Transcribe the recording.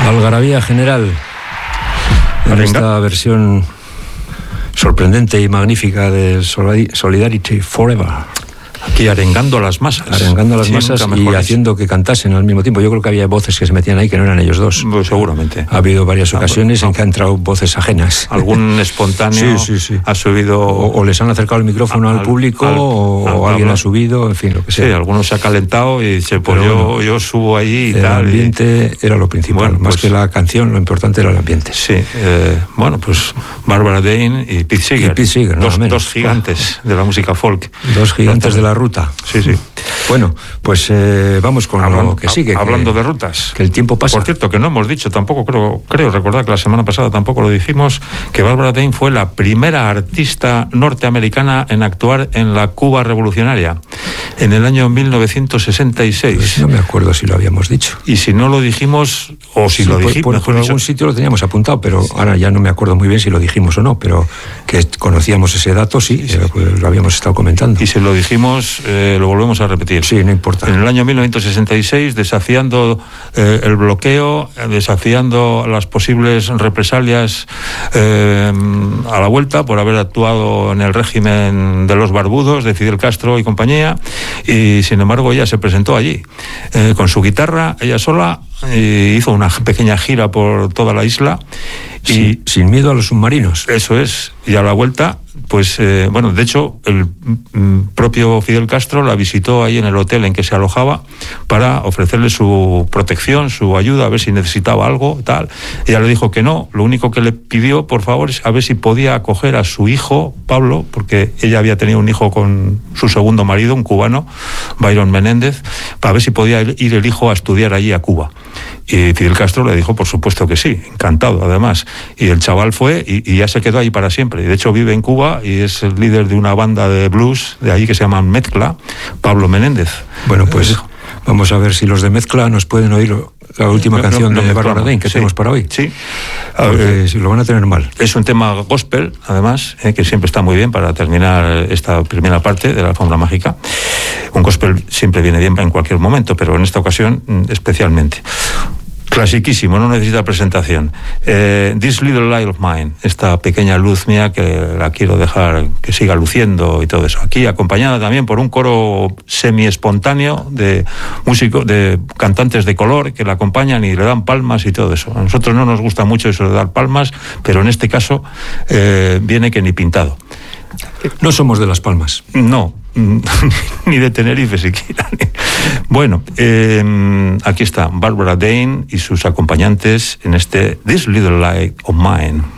Algarabía general en esta versión sorprendente y magnífica de Solidarity Forever. Aquí arengando a las masas. Arengando a las masas y haciendo que cantasen al mismo tiempo. Yo creo que había voces que se metían ahí que no eran ellos dos. Pues seguramente. Ha habido varias ocasiones en que han entrado voces ajenas. Algún espontáneo sí. Ha subido... O les han acercado el micrófono al público o alguien ha subido, en fin, lo que sea. Sí, algunos se ha calentado y dice, pues yo subo ahí y el tal. El ambiente era lo principal. Bueno, más que la canción, lo importante era el ambiente. Sí. Pues Barbara Dane y Pete Seeger. Dos gigantes de la música folk. Dos gigantes de la ruta. Sí. Bueno, pues vamos con lo que sigue. Hablando de rutas. Que el tiempo pasa. Por cierto, que no hemos dicho tampoco, creo recordar que la semana pasada tampoco lo dijimos, que Barbara Dane fue la primera artista norteamericana en actuar en la Cuba revolucionaria en el año 1966. Pues no me acuerdo si lo habíamos dicho. Y si no lo dijimos, o si lo dijimos... Por algún sitio lo teníamos apuntado, pero ahora ya no me acuerdo muy bien si lo dijimos o no, pero que conocíamos ese dato, sí. Pues lo habíamos estado comentando. Y si lo dijimos, lo volvemos a repetir. Sí, no importa. En el año 1966, desafiando el bloqueo, desafiando las posibles represalias a la vuelta por haber actuado en el régimen de los barbudos, de Fidel Castro y compañía, y sin embargo ella se presentó allí con su guitarra, ella sola, y hizo una pequeña gira por toda la isla. Sin miedo a los submarinos. Eso es. Y a la vuelta, pues, de hecho, el propio Fidel Castro la visitó ahí en el hotel en que se alojaba para ofrecerle su protección, su ayuda, a ver si necesitaba algo, tal. Ella le dijo que no. Lo único que le pidió, por favor, es a ver si podía acoger a su hijo, Pablo, porque ella había tenido un hijo con su segundo marido, un cubano, Byron Menéndez, para ver si podía ir el hijo a estudiar allí a Cuba. Y Fidel Castro le dijo, por supuesto que sí, encantado además. Y el chaval fue y ya se quedó ahí para siempre. Y de hecho vive en Cuba y es el líder de una banda de blues de allí que se llama Mezcla, Pablo Menéndez. Bueno, pues vamos a ver si los de Mezcla nos pueden oír la última canción de Barbara Dane que tenemos para hoy. Sí. Porque si lo van a tener mal. Es un tema gospel, además, que siempre está muy bien para terminar esta primera parte de la Alfombra Mágica. Un gospel siempre viene bien en cualquier momento, pero en esta ocasión especialmente. Clasiquísimo, no necesita presentación. This Little Light of Mine, esta pequeña luz mía que la quiero dejar que siga luciendo y todo eso. Aquí acompañada también por un coro semi-espontáneo de músicos, de cantantes de color que la acompañan y le dan palmas y todo eso. A nosotros no nos gusta mucho eso de dar palmas, pero en este caso viene que ni pintado. No somos de Las Palmas. No, ni de Tenerife siquiera. Bueno, aquí está Barbara Dane y sus acompañantes en este This Little Light of Mine.